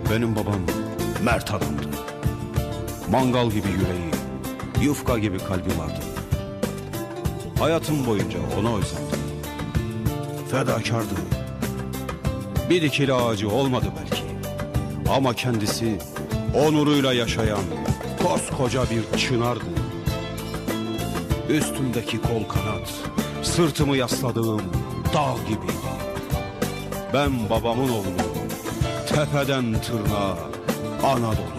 Benim babam mert adamdı. Mangal gibi yüreği, yufka gibi kalbi vardı. Hayatım boyunca ona özendim. Fedakardı. Bir dikili ağacı olmadı belki, ama kendisi onuruyla yaşayan koskoca bir çınardı. Üstümdeki kol kanat, sırtımı yasladığım dağ gibiydi. Ben babamın oğlunu, tepeden tırnağa Anadolu.